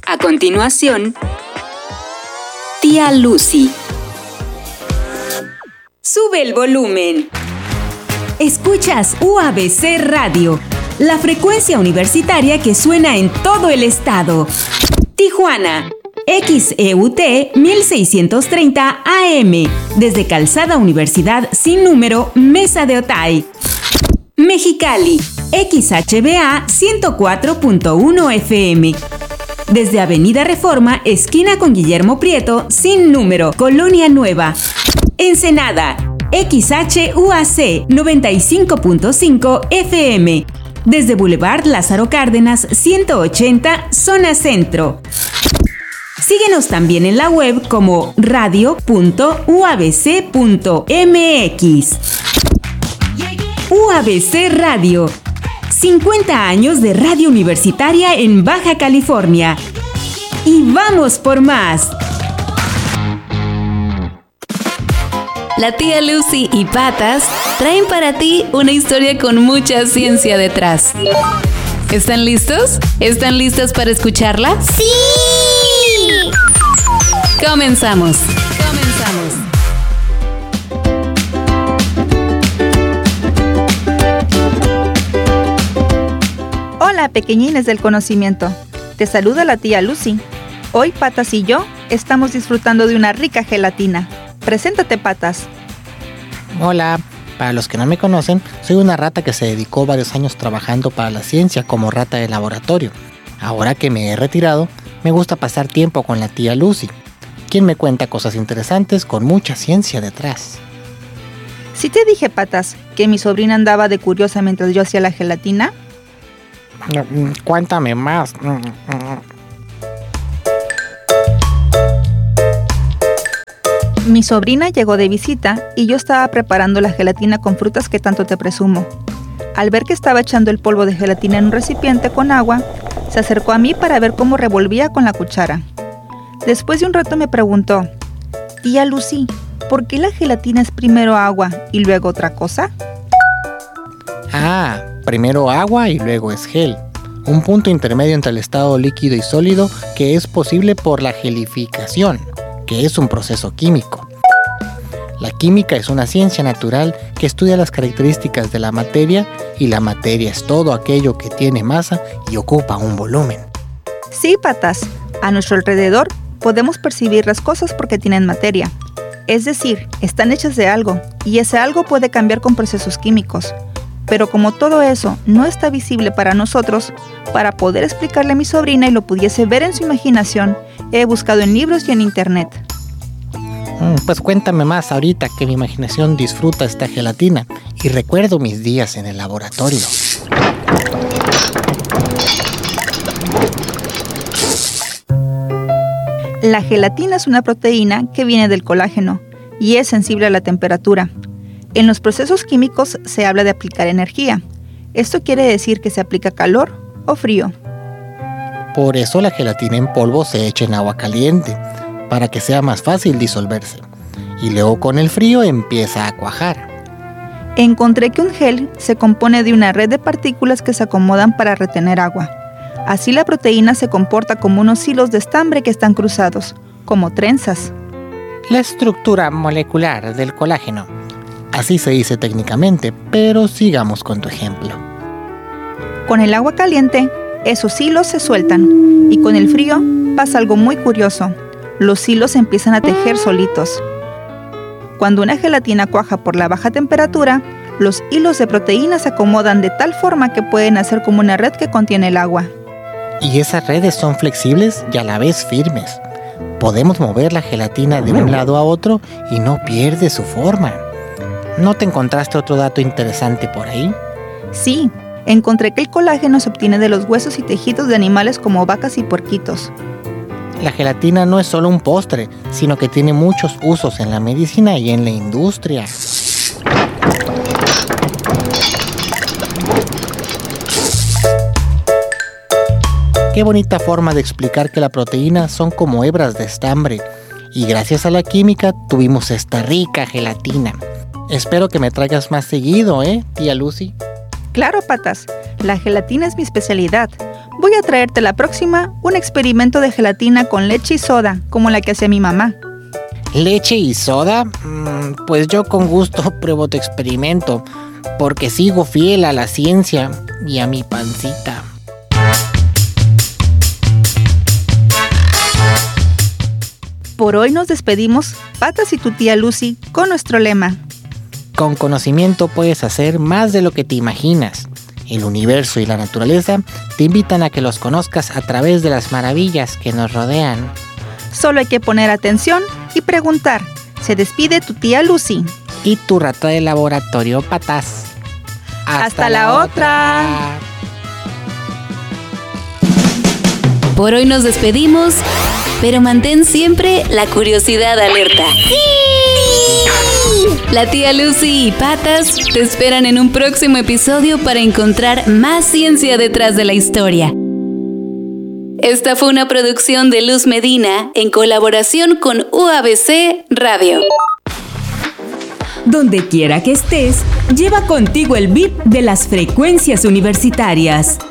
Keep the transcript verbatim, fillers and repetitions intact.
A continuación, Tía Lucy. Sube el volumen. Escuchas U A B C Radio, la frecuencia universitaria que suena en todo el estado. Tijuana, X E U T mil seiscientos treinta A M, desde Calzada Universidad sin número, Mesa de Otay. Mexicali, X H B A ciento cuatro punto uno F M, desde Avenida Reforma, esquina con Guillermo Prieto, sin número, Colonia Nueva. Ensenada, X H U A C noventa y cinco punto cinco F M, desde Boulevard Lázaro Cárdenas ciento ochenta, zona centro. Síguenos también en la web como radio punto u a b c punto m x. U A B C Radio, cincuenta años de radio universitaria en Baja California. ¡Y vamos por más! La tía Lucy y Patas traen para ti una historia con mucha ciencia detrás. ¿Están listos? ¿Están listas para escucharla? ¡Sí! Comenzamos. Comenzamos. Hola, pequeñines del conocimiento. Te saluda la tía Lucy. Hoy Patas y yo estamos disfrutando de una rica gelatina. Preséntate, Patas. Hola, para los que no me conocen, soy una rata que se dedicó varios años trabajando para la ciencia como rata de laboratorio. Ahora que me he retirado, me gusta pasar tiempo con la tía Lucy, quien me cuenta cosas interesantes con mucha ciencia detrás. ¿Sí te dije, Patas, que mi sobrina andaba de curiosa mientras yo hacía la gelatina? Cuéntame más. Mi sobrina llegó de visita y yo estaba preparando la gelatina con frutas que tanto te presumo. Al ver que estaba echando el polvo de gelatina en un recipiente con agua, se acercó a mí para ver cómo revolvía con la cuchara. Después de un rato me preguntó: Tía Lucy, ¿por qué la gelatina es primero agua y luego otra cosa? Ah, primero agua y luego es gel. Un punto intermedio entre el estado líquido y sólido que es posible por la gelificación, que es un proceso químico. La química es una ciencia natural que estudia las características de la materia, y la materia es todo aquello que tiene masa y ocupa un volumen. Sí, Patas. A nuestro alrededor podemos percibir las cosas porque tienen materia. Es decir, están hechas de algo, y ese algo puede cambiar con procesos químicos. Pero como todo eso no está visible para nosotros, para poder explicarle a mi sobrina y lo pudiese ver en su imaginación, he buscado en libros y en internet. Pues cuéntame más ahorita que mi imaginación disfruta esta gelatina y recuerdo mis días en el laboratorio. La gelatina es una proteína que viene del colágeno y es sensible a la temperatura. En los procesos químicos se habla de aplicar energía. Esto quiere decir que se aplica calor o frío. Por eso la gelatina en polvo se echa en agua caliente, para que sea más fácil disolverse. Y luego con el frío empieza a cuajar. Encontré que un gel se compone de una red de partículas que se acomodan para retener agua. Así la proteína se comporta como unos hilos de estambre que están cruzados, como trenzas. La estructura molecular del colágeno. Así se dice técnicamente, pero sigamos con tu ejemplo. Con el agua caliente, esos hilos se sueltan, y con el frío pasa algo muy curioso. Los hilos empiezan a tejer solitos. Cuando una gelatina cuaja por la baja temperatura, los hilos de proteína se acomodan de tal forma que pueden hacer como una red que contiene el agua. Y esas redes son flexibles y a la vez firmes. Podemos mover la gelatina de un lado a otro y no pierde su forma. ¿No te encontraste otro dato interesante por ahí? Sí, encontré que el colágeno se obtiene de los huesos y tejidos de animales como vacas y puerquitos. La gelatina no es solo un postre, sino que tiene muchos usos en la medicina y en la industria. Qué bonita forma de explicar que la proteína son como hebras de estambre, y gracias a la química tuvimos esta rica gelatina. Espero que me traigas más seguido, ¿eh, tía Lucy? Claro, Patas. La gelatina es mi especialidad. Voy a traerte la próxima un experimento de gelatina con leche y soda, como la que hacía mi mamá. ¿Leche y soda? Mm, pues yo con gusto pruebo tu experimento, porque sigo fiel a la ciencia y a mi pancita. Por hoy nos despedimos, Patas y tu tía Lucy, con nuestro lema. Con conocimiento puedes hacer más de lo que te imaginas. El universo y la naturaleza te invitan a que los conozcas a través de las maravillas que nos rodean. Solo hay que poner atención y preguntar. Se despide tu tía Lucy. Y tu rata de laboratorio, Patas. Hasta, Hasta la, la otra. otra. Por hoy nos despedimos, pero mantén siempre la curiosidad alerta. La tía Lucy y Patas te esperan en un próximo episodio para encontrar más ciencia detrás de la historia. Esta fue una producción de Luz Medina en colaboración con U A B C Radio. Donde quiera que estés, lleva contigo el beat de las frecuencias universitarias.